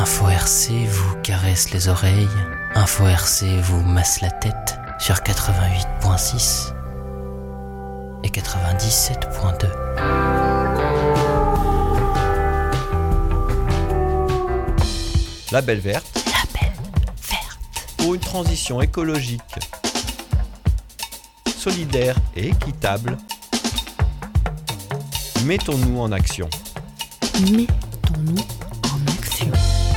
Info RC vous caresse les oreilles, Info RC vous masse la tête sur 88.6 et 97.2. Label Verte. Label Verte. Pour une transition écologique, solidaire et équitable, mettons-nous en action. Mettons-nous en action.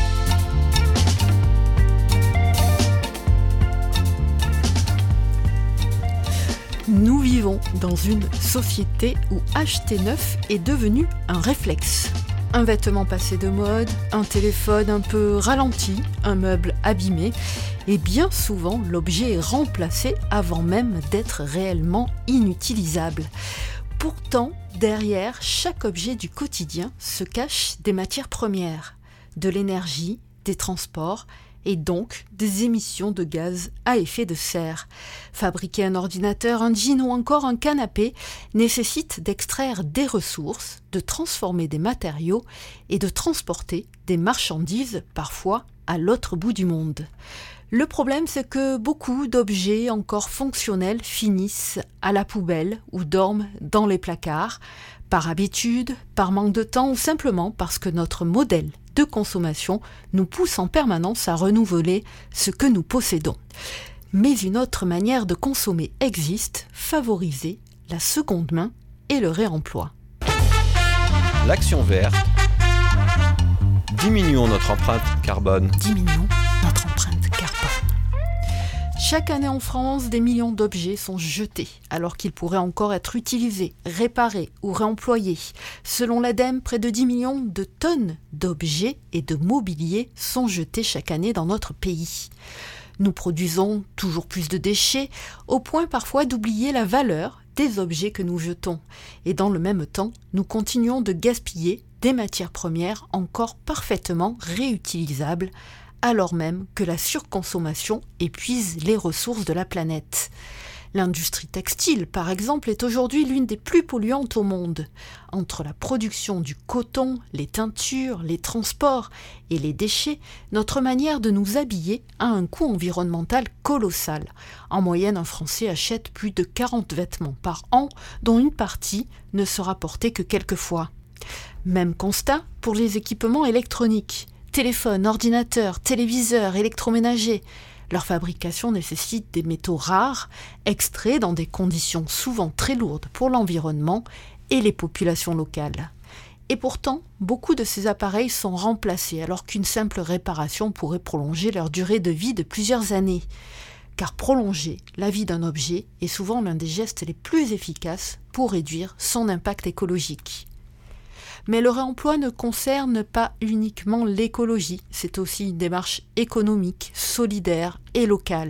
Nous vivons dans une société où acheter neuf est devenu un réflexe. Un vêtement passé de mode, un téléphone un peu ralenti, un meuble abîmé, et bien souvent l'objet est remplacé avant même d'être réellement inutilisable. Pourtant, derrière chaque objet du quotidien se cachent des matières premières, de l'énergie, des transports, et donc des émissions de gaz à effet de serre. Fabriquer un ordinateur, un jean ou encore un canapé nécessite d'extraire des ressources, de transformer des matériaux et de transporter des marchandises, parfois à l'autre bout du monde. Le problème, c'est que beaucoup d'objets encore fonctionnels finissent à la poubelle ou dorment dans les placards, par habitude, par manque de temps ou simplement parce que notre modèle de consommation nous pousse en permanence à renouveler ce que nous possédons. Mais une autre manière de consommer existe, favoriser la seconde main et le réemploi. L'action verte. Diminuons notre empreinte carbone. Diminuons notre empreinte carbone. Chaque année en France, des millions d'objets sont jetés, alors qu'ils pourraient encore être utilisés, réparés ou réemployés. Selon l'ADEME, près de 10 millions de tonnes d'objets et de mobilier sont jetés chaque année dans notre pays. Nous produisons toujours plus de déchets, au point parfois d'oublier la valeur des objets que nous jetons. Et dans le même temps, nous continuons de gaspiller des matières premières encore parfaitement réutilisables, alors même que la surconsommation épuise les ressources de la planète. L'industrie textile, par exemple, est aujourd'hui l'une des plus polluantes au monde. Entre la production du coton, les teintures, les transports et les déchets, notre manière de nous habiller a un coût environnemental colossal. En moyenne, un Français achète plus de 40 vêtements par an, dont une partie ne sera portée que quelques fois. Même constat pour les équipements électroniques. Téléphones, ordinateurs, téléviseurs, électroménagers. Leur fabrication nécessite des métaux rares, extraits dans des conditions souvent très lourdes pour l'environnement et les populations locales. Et pourtant, beaucoup de ces appareils sont remplacés alors qu'une simple réparation pourrait prolonger leur durée de vie de plusieurs années. Car prolonger la vie d'un objet est souvent l'un des gestes les plus efficaces pour réduire son impact écologique. Mais le réemploi ne concerne pas uniquement l'écologie, c'est aussi une démarche économique, solidaire et locale.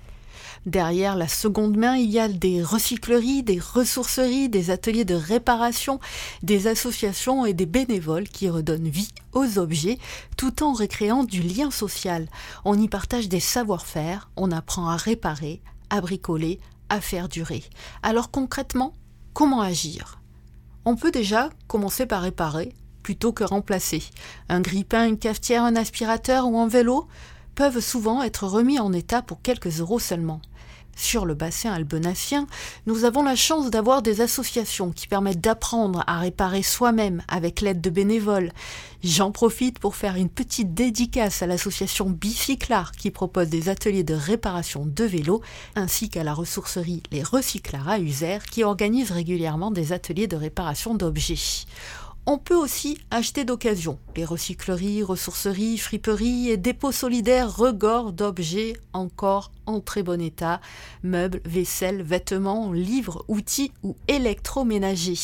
Derrière la seconde main, il y a des recycleries, des ressourceries, des ateliers de réparation, des associations et des bénévoles qui redonnent vie aux objets tout en recréant du lien social. On y partage des savoir-faire, on apprend à réparer, à bricoler, à faire durer. Alors concrètement, comment agir ? On peut déjà commencer par réparer plutôt que remplacer. Un grille-pain, une cafetière, un aspirateur ou un vélo peuvent souvent être remis en état pour quelques euros seulement. Sur le bassin albenassien, nous avons la chance d'avoir des associations qui permettent d'apprendre à réparer soi-même avec l'aide de bénévoles. J'en profite pour faire une petite dédicace à l'association Bicyclard qui propose des ateliers de réparation de vélos, ainsi qu'à la ressourcerie Les Recyclards à Uzère qui organise régulièrement des ateliers de réparation d'objets. On peut aussi acheter d'occasion. Les recycleries, ressourceries, friperies et dépôts solidaires regorgent d'objets encore en très bon état, meubles, vaisselle, vêtements, livres, outils ou électroménagers.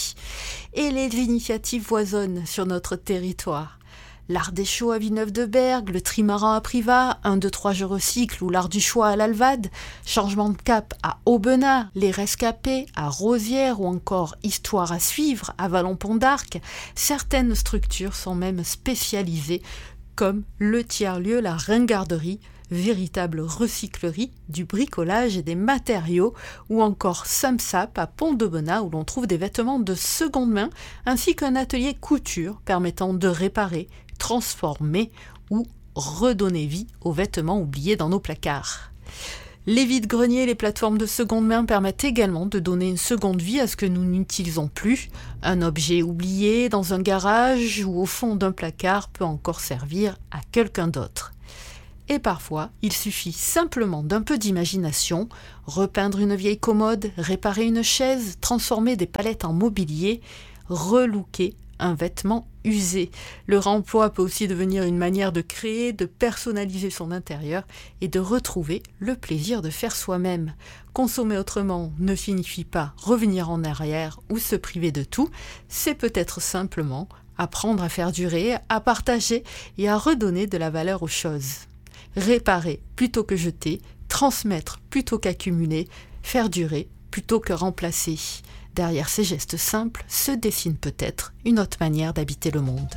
Et les initiatives foisonnent sur notre territoire. L'Art des Chaux à Villeneuve-de-Berg, le Trimaran à Privas, 1, 2, 3 je recycle ou l'Art du choix à l'Alvade, Changement de cap à Aubenas, Les Rescapés à Rosières ou encore Histoire à suivre à Vallon-Pont d'Arc. Certaines structures sont même spécialisées comme le tiers-lieu La Ringarderie, véritable recyclerie du bricolage et des matériaux, ou encore Samsap à Pont-d'Aubenas où l'on trouve des vêtements de seconde main ainsi qu'un atelier couture permettant de réparer, transformer ou redonner vie aux vêtements oubliés dans nos placards. Les vides-greniers et les plateformes de seconde main permettent également de donner une seconde vie à ce que nous n'utilisons plus. Un objet oublié dans un garage ou au fond d'un placard peut encore servir à quelqu'un d'autre. Et parfois, il suffit simplement d'un peu d'imagination, repeindre une vieille commode, réparer une chaise, transformer des palettes en mobilier, relooker un vêtement usé. Le réemploi peut aussi devenir une manière de créer, de personnaliser son intérieur et de retrouver le plaisir de faire soi-même. Consommer autrement ne signifie pas revenir en arrière ou se priver de tout, c'est peut-être simplement apprendre à faire durer, à partager et à redonner de la valeur aux choses. Réparer plutôt que jeter, transmettre plutôt qu'accumuler, faire durer plutôt que remplacer. Derrière ces gestes simples se dessine peut-être une autre manière d'habiter le monde.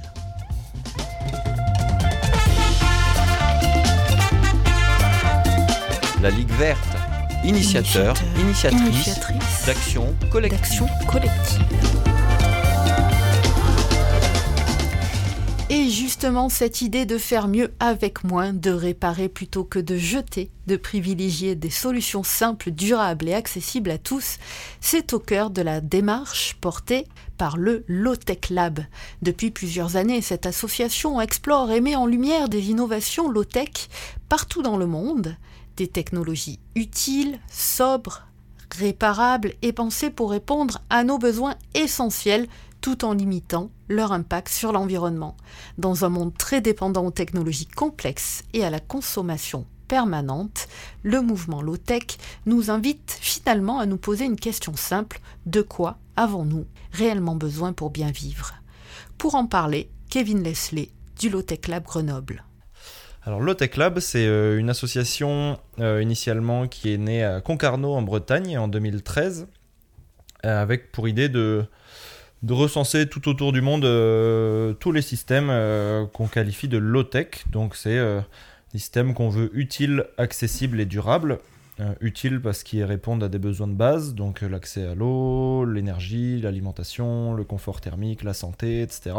La Ligue verte, initiatrice d'action collective. Et justement, cette idée de faire mieux avec moins, de réparer plutôt que de jeter, de privilégier des solutions simples, durables et accessibles à tous, c'est au cœur de la démarche portée par le Low-Tech Lab. Depuis plusieurs années, cette association explore et met en lumière des innovations low-tech partout dans le monde, des technologies utiles, sobres, réparables et pensées pour répondre à nos besoins essentiels tout en limitant leur impact sur l'environnement. Dans un monde très dépendant aux technologies complexes et à la consommation permanente, le mouvement low-tech nous invite finalement à nous poser une question simple: de quoi avons-nous réellement besoin pour bien vivre ? Pour en parler, Kevin Leslie du Low-Tech Lab Grenoble. Alors Low-Tech Lab, c'est une association initialement qui est née à Concarneau en Bretagne en 2013, avec pour idée de recenser tout autour du monde tous les systèmes qu'on qualifie de low-tech. Donc c'est des systèmes qu'on veut utiles, accessibles et durables. Utiles parce qu'ils répondent à des besoins de base, donc l'accès à l'eau, l'énergie, l'alimentation, le confort thermique, la santé, etc.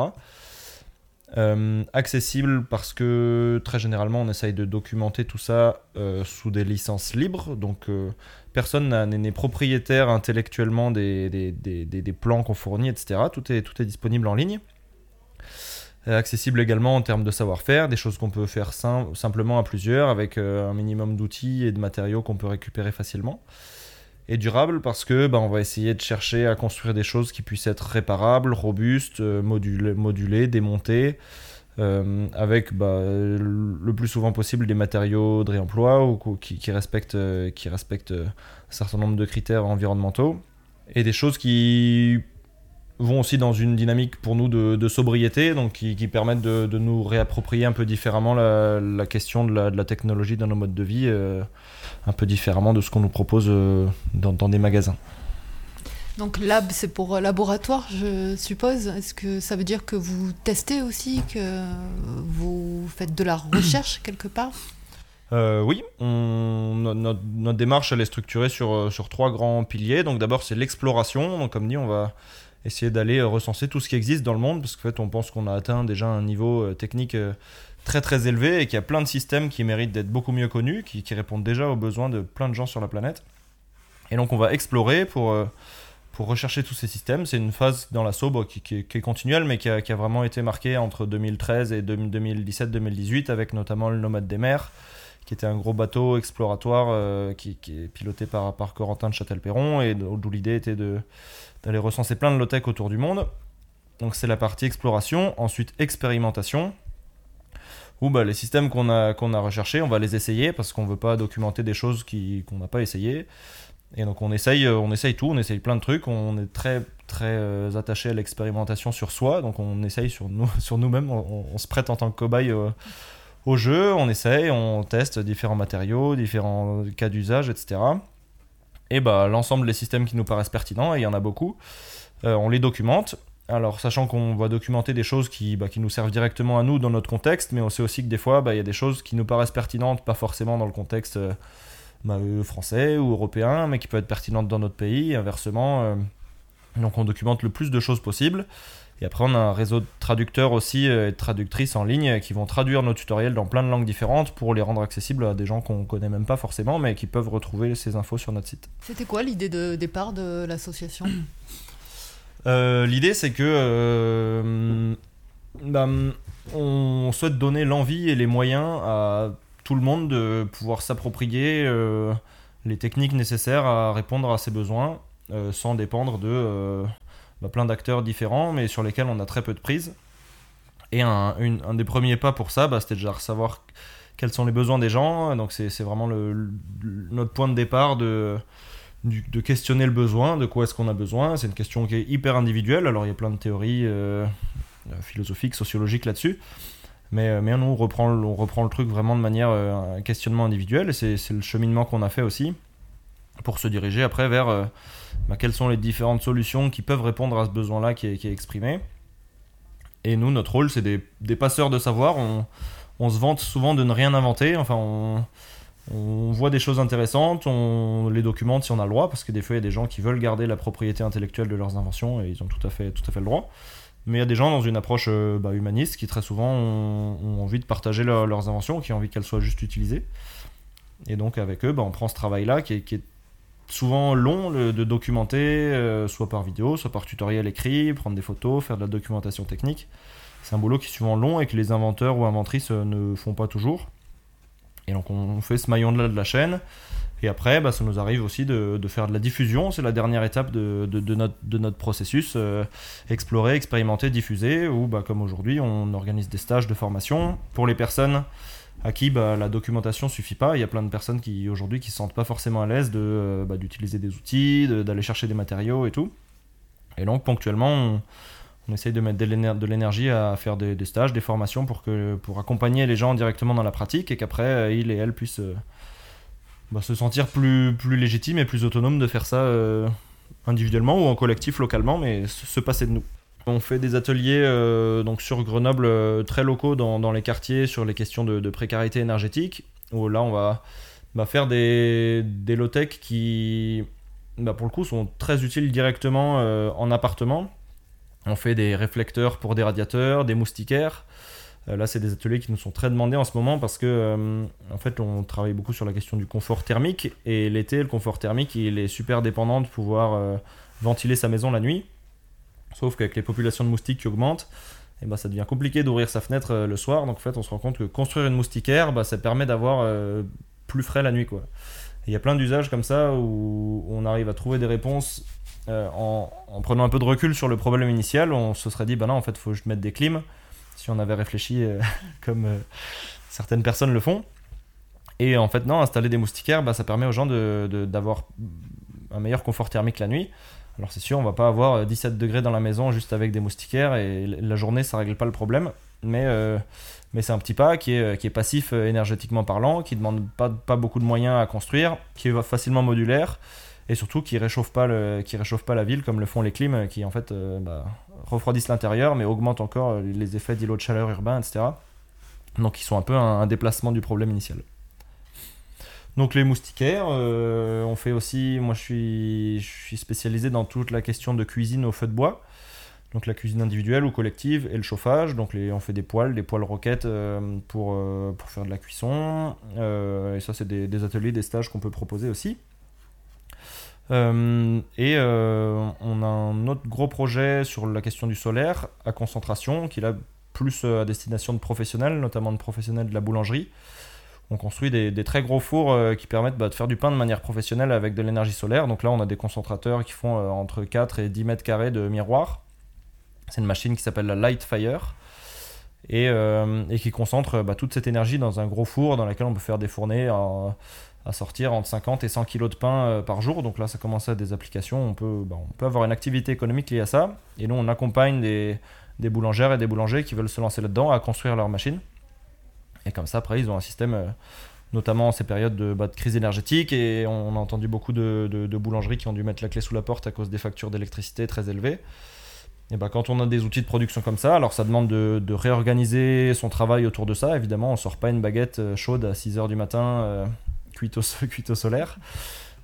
Accessible parce que très généralement on essaye de documenter tout ça sous des licences libres, donc personne n'est propriétaire intellectuellement des plans qu'on fournit, etc. Tout est disponible en ligne. Accessible également en termes de savoir-faire, des choses qu'on peut faire simplement à plusieurs avec un minimum d'outils et de matériaux qu'on peut récupérer facilement. Et durable parce que on va essayer de chercher à construire des choses qui puissent être réparables, robustes, modulées, démontées, avec le plus souvent possible des matériaux de réemploi ou qui respectent un certain nombre de critères environnementaux, et des choses qui vont aussi dans une dynamique pour nous de sobriété, donc qui permettent de nous réapproprier un peu différemment la question de la technologie dans nos modes de vie, un peu différemment de ce qu'on nous propose dans des magasins. Donc lab, c'est pour laboratoire, je suppose. Est-ce que ça veut dire que vous testez aussi, que vous faites de la recherche quelque part ? Oui, notre démarche elle est structurée sur 3 grands piliers. Donc d'abord c'est l'exploration. Donc comme dit, on va essayer d'aller recenser tout ce qui existe dans le monde, parce qu'en fait on pense qu'on a atteint déjà un niveau technique très très élevé et qu'il y a plein de systèmes qui méritent d'être beaucoup mieux connus, qui répondent déjà aux besoins de plein de gens sur la planète. Et donc on va explorer pour rechercher tous ces systèmes. C'est une phase dans la SAUB qui est continuelle, mais qui a vraiment été marquée entre 2013 et 2017-2018, avec notamment le Nomade des mers, qui était un gros bateau exploratoire qui est piloté par Corentin de Châtel-Perron, et d'où l'idée était d'aller recenser plein de low-tech autour du monde. Donc c'est la partie exploration. Ensuite expérimentation, où les systèmes qu'on a recherchés, on va les essayer parce qu'on ne veut pas documenter des choses qu'on n'a pas essayées. Et donc on essaye tout, on essaye plein de trucs, on est très très attaché à l'expérimentation sur soi, donc on essaye sur nous-mêmes, on se prête en tant que cobaye au jeu, on essaye, on teste différents matériaux, différents cas d'usage, etc. Et l'ensemble des systèmes qui nous paraissent pertinents, et il y en a beaucoup, on les documente. Alors sachant qu'on va documenter des choses qui nous servent directement à nous dans notre contexte, mais on sait aussi que des fois il y a des choses qui nous paraissent pertinentes, pas forcément dans le contexte français ou européen, mais qui peuvent être pertinentes dans notre pays, et inversement. Donc on documente le plus de choses possible. Et après, on a un réseau de traducteurs aussi et de traductrices en ligne qui vont traduire nos tutoriels dans plein de langues différentes pour les rendre accessibles à des gens qu'on connaît même pas forcément, mais qui peuvent retrouver ces infos sur notre site. C'était quoi l'idée de départ de l'association ? L'idée, c'est que on souhaite donner l'envie et les moyens à tout le monde de pouvoir s'approprier les techniques nécessaires à répondre à ses besoins sans dépendre de plein d'acteurs différents, mais sur lesquels on a très peu de prise. Et un des premiers pas pour ça, c'était déjà savoir quels sont les besoins des gens. Donc c'est vraiment notre point de départ de questionner le besoin, de quoi est-ce qu'on a besoin. C'est une question qui est hyper individuelle. Alors il y a plein de théories philosophiques, sociologiques là-dessus. Mais nous, on reprend le truc vraiment de manière un questionnement individuel. Et c'est le cheminement qu'on a fait aussi pour se diriger après vers quelles sont les différentes solutions qui peuvent répondre à ce besoin-là qui est exprimé. Et nous, notre rôle, c'est des passeurs de savoir. On se vante souvent de ne rien inventer. Enfin, on voit des choses intéressantes, on les documente si on a le droit, parce que des fois, il y a des gens qui veulent garder la propriété intellectuelle de leurs inventions et ils ont tout à fait le droit. Mais il y a des gens dans une approche humaniste qui très souvent ont envie de partager leurs inventions, qui ont envie qu'elles soient juste utilisées. Et donc avec eux, on prend ce travail-là qui est souvent long de documenter, soit par vidéo, soit par tutoriel écrit, prendre des photos, faire de la documentation technique. C'est un boulot qui est souvent long et que les inventeurs ou inventrices ne font pas toujours. Et donc on fait ce maillon-là de la chaîne. Et après, ça nous arrive aussi de faire de la diffusion. C'est la dernière étape de notre processus. Explorer, expérimenter, diffuser. Ou comme aujourd'hui, on organise des stages de formation pour les personnes à qui la documentation suffit pas. Il y a plein de personnes qui aujourd'hui qui se sentent pas forcément à l'aise d'utiliser des outils, d'aller chercher des matériaux et tout. Et donc ponctuellement, on essaye de mettre de l'énergie à faire des stages, des formations pour accompagner les gens directement dans la pratique et qu'après ils et elles puissent se sentir plus légitimes et plus autonomes de faire ça individuellement ou en collectif localement, mais se passer de nous. On fait des ateliers donc sur Grenoble très locaux dans les quartiers sur les questions de précarité énergétique, où là on va faire des low-tech qui pour le coup sont très utiles directement en appartement. On fait des réflecteurs pour des radiateurs, des moustiquaires. Là, c'est des ateliers qui nous sont très demandés en ce moment parce que, en fait, on travaille beaucoup sur la question du confort thermique. Et l'été, le confort thermique, il est super dépendant de pouvoir ventiler sa maison la nuit. Sauf qu'avec les populations de moustiques qui augmentent, ça devient compliqué d'ouvrir sa fenêtre le soir. Donc, en fait, on se rend compte que construire une moustiquaire, ça permet d'avoir plus frais la nuit, quoi. Il y a plein d'usages comme ça où on arrive à trouver des réponses en prenant un peu de recul sur le problème initial. On se serait dit, non, en fait, il faut juste mettre des clims. Si on avait réfléchi comme certaines personnes le font. Et en fait, non, installer des moustiquaires, ça permet aux gens d'avoir un meilleur confort thermique la nuit. Alors c'est sûr, on va pas avoir 17 degrés dans la maison juste avec des moustiquaires et la journée, ça règle pas le problème. Mais c'est un petit pas qui est passif énergétiquement parlant, qui demande pas beaucoup de moyens à construire, qui est facilement modulaire et surtout qui réchauffe pas la ville comme le font les clims qui en fait refroidissent l'intérieur mais augmentent encore les effets d'îlots de chaleur urbains, etc. Donc ils sont un peu un déplacement du problème initial. Donc les moustiquaires, on fait aussi, moi je suis spécialisé dans toute la question de cuisine au feu de bois, donc la cuisine individuelle ou collective et le chauffage, donc on fait des poêles roquettes pour faire de la cuisson, et ça c'est des ateliers, des stages qu'on peut proposer aussi. On a un autre gros projet sur la question du solaire à concentration qui est là plus à destination de professionnels, notamment de professionnels de la boulangerie. On construit des très gros fours qui permettent de faire du pain de manière professionnelle avec de l'énergie solaire. Donc là on a des concentrateurs qui font entre 4 et 10 mètres carrés de miroirs. C'est une machine qui s'appelle la Lightfire et qui concentre toute cette énergie dans un gros four dans lequel on peut faire des fournées à sortir entre 50 et 100 kg de pain par jour. Donc là, ça commence à être des applications. On peut avoir une activité économique liée à ça. Et nous, on accompagne des boulangères et des boulangers qui veulent se lancer là-dedans à construire leur machine. Et comme ça, après, ils ont un système, notamment en ces périodes de crise énergétique. Et on a entendu beaucoup de boulangeries qui ont dû mettre la clé sous la porte à cause des factures d'électricité très élevées. Et quand on a des outils de production comme ça, alors ça demande de réorganiser son travail autour de ça. Évidemment, on ne sort pas une baguette chaude à 6h du matin cuite au solaire.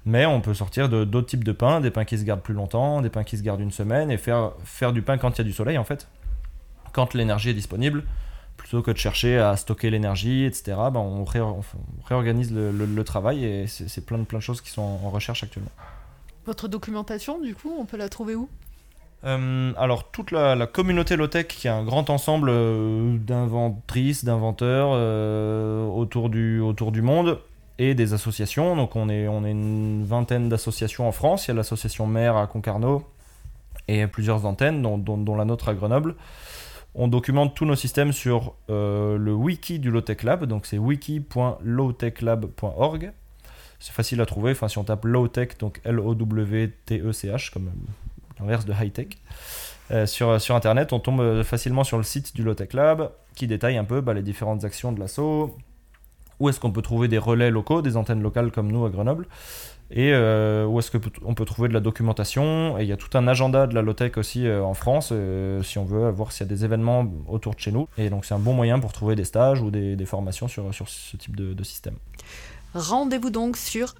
Mais on peut sortir d'autres types de pain, des pains qui se gardent plus longtemps, des pains qui se gardent une semaine, et faire du pain quand il y a du soleil en fait, quand l'énergie est disponible, plutôt que de chercher à stocker l'énergie, etc. On réorganise le travail, et c'est plein de choses qui sont en recherche actuellement. Votre documentation, du coup, on peut la trouver où ? Alors toute la communauté low-tech, qui est un grand ensemble d'inventrices, d'inventeurs autour du monde, et des associations. Donc on est une vingtaine d'associations en France. Il y a l'association Mère à Concarneau et plusieurs antennes, dont la nôtre à Grenoble. On documente tous nos systèmes sur le wiki du Low-Tech Lab, donc c'est wiki.lowtechlab.org. C'est facile à trouver, si on tape Low-Tech, donc L-O-W-T-E-C-H, comme l'inverse de high-tech, sur Internet, on tombe facilement sur le site du Low-Tech Lab, qui détaille un peu les différentes actions de l'asso, où est-ce qu'on peut trouver des relais locaux, des antennes locales comme nous à Grenoble, et où est-ce qu'on peut trouver de la documentation. Et il y a tout un agenda de la low-tech aussi en France, si on veut voir s'il y a des événements autour de chez nous. Et donc c'est un bon moyen pour trouver des stages ou des formations sur ce type de système. Rendez-vous donc sur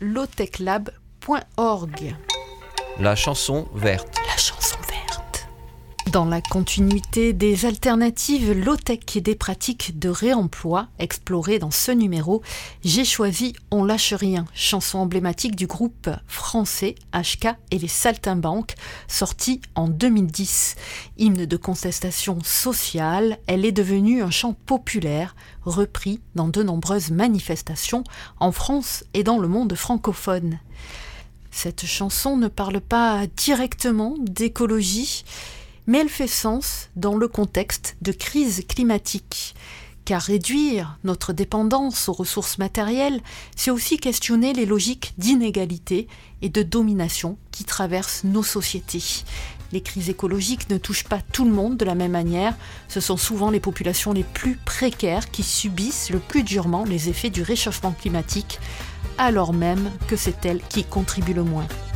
lowtechlab.org. La chanson verte. La chanson verte. Dans la continuité des alternatives low-tech et des pratiques de réemploi explorées dans ce numéro, j'ai choisi On lâche rien, chanson emblématique du groupe français HK et les Saltimbanques, sortie en 2010. Hymne de contestation sociale, elle est devenue un chant populaire, repris dans de nombreuses manifestations en France et dans le monde francophone. Cette chanson ne parle pas directement d'écologie, mais elle fait sens dans le contexte de crise climatique. Car réduire notre dépendance aux ressources matérielles, c'est aussi questionner les logiques d'inégalité et de domination qui traversent nos sociétés. Les crises écologiques ne touchent pas tout le monde de la même manière. Ce sont souvent les populations les plus précaires qui subissent le plus durement les effets du réchauffement climatique, alors même que c'est elles qui contribuent le moins.